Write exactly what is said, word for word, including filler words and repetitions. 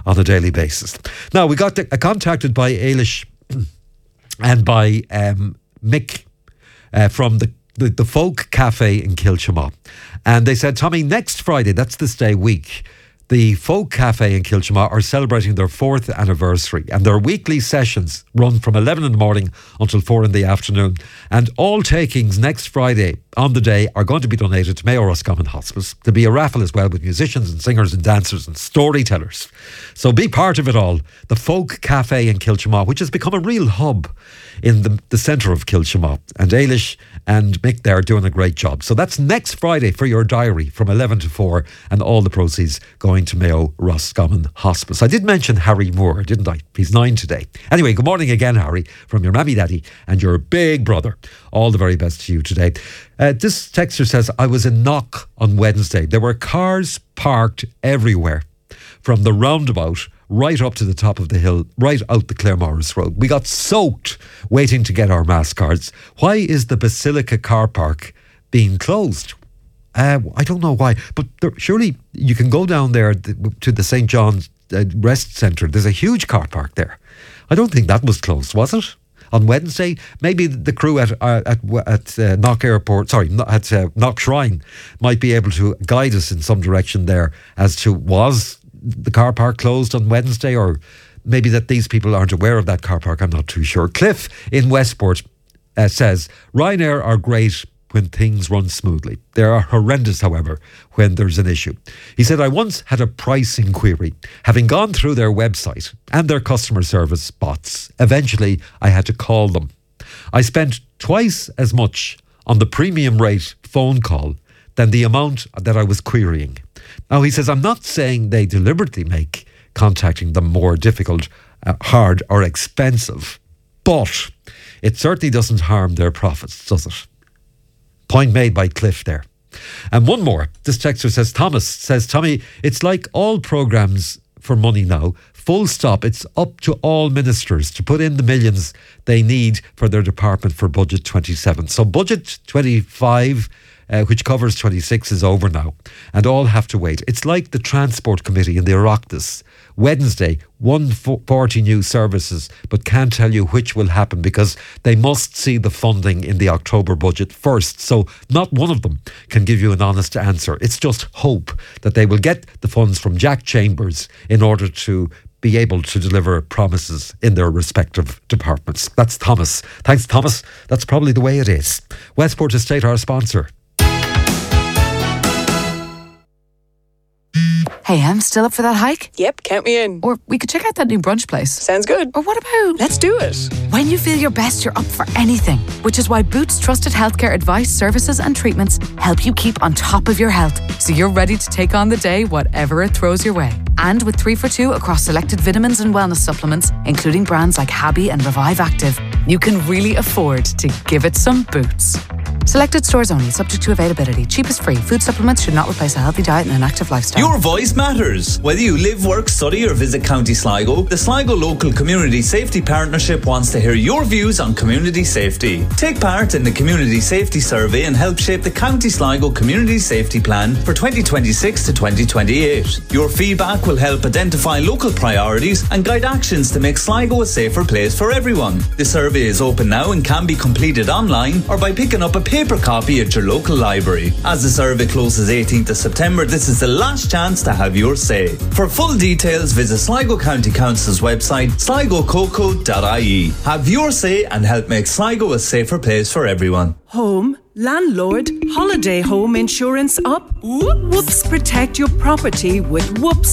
on a daily basis. Now, we got the, uh, contacted by Ailish and by um, Mick uh, from the, the, the Folk Cafe in Kilchamaw. And they said, Tommy, next Friday, that's this day week, the Folk Cafe in Kilchamaw are celebrating their fourth anniversary, and their weekly sessions run from eleven in the morning until four in the afternoon. And all takings next Friday on the day are going to be donated to Mayo Roscommon Hospice. There'll be a raffle as well with musicians and singers and dancers and storytellers. So be part of it all. The Folk Cafe in Kilchamaw, which has become a real hub in the, the centre of Kilchamaw. And Ailish and Mick there are doing a great job. So that's next Friday for your diary from eleven to four, and all the proceeds going to Mayo Roscommon Hospice. I did mention Harry Moore, didn't I? He's nine today. Anyway, good morning again, Harry, from your mammy daddy and your big brother. All the very best to you today. Uh, this texter says, I was in Knock on Wednesday. There were cars parked everywhere, from the roundabout right up to the top of the hill, right out the Claremorris Road. We got soaked waiting to get our mass cards. Why is the Basilica car park being closed? Uh, I don't know why, but there, surely you can go down there to the Saint John's uh, Rest Centre. There's a huge car park there. I don't think that was closed, was it? On Wednesday, maybe the crew at uh, at at uh, Knock Airport, sorry, at uh, Knock Shrine, might be able to guide us in some direction there as to, was the car park closed on Wednesday, or maybe that these people aren't aware of that car park. I'm not too sure. Cliff in Westport uh, says, Ryanair are great when things run smoothly. They are horrendous, however, when there's an issue. He said, I once had a pricing query. Having gone through their website and their customer service bots, eventually I had to call them. I spent twice as much on the premium rate phone call than the amount that I was querying. Now, he says, I'm not saying they deliberately make contacting them more difficult, uh, hard or expensive, but it certainly doesn't harm their profits, does it? Point made by Cliff there. And one more. This texter says, Thomas says, Tommy, it's like all programmes for money now. Full stop. It's up to all ministers to put in the millions they need for their department for Budget twenty-seven. So Budget twenty-five, uh, which covers twenty-six, is over now, and all have to wait. It's like the Transport Committee in the Oireachtas. Wednesday, one hundred forty new services, but can't tell you which will happen because they must see the funding in the October budget first. So not one of them can give you an honest answer. It's just hope that they will get the funds from Jack Chambers in order to be able to deliver promises in their respective departments. That's Thomas. Thanks, Thomas. That's probably the way it is. Westport Estate, our sponsor. Hey, Em, still up for that hike? Yep, count me in. Or we could check out that new brunch place. Sounds good. Or what about... Let's do it. When you feel your best, you're up for anything. Which is why Boots trusted healthcare advice, services and treatments help you keep on top of your health, so you're ready to take on the day, whatever it throws your way. And with three for two across selected vitamins and wellness supplements, including brands like Habby and Revive Active, you can really afford to give it some Boots. Selected stores only, subject to availability. Cheap is free. Food supplements should not replace a healthy diet and an active lifestyle. Your voice matters. Whether you live, work, study or visit County Sligo, the Sligo Local Community Safety Partnership wants to hear your views on community safety. Take part in the Community Safety Survey and help shape the County Sligo Community Safety Plan for twenty twenty-six to twenty twenty-eight. Your feedback will help identify local priorities and guide actions to make Sligo a safer place for everyone. The survey is open now and can be completed online or by picking up a paper copy at your local library. As the survey closes eighteenth of September, this is the last chance to have your say. For full details, visit Sligo County Council's website, sligo coco dot I E. Have your say and help make Sligo a safer place for everyone. Home, landlord, holiday home insurance up. Whoops, protect your property with Whoops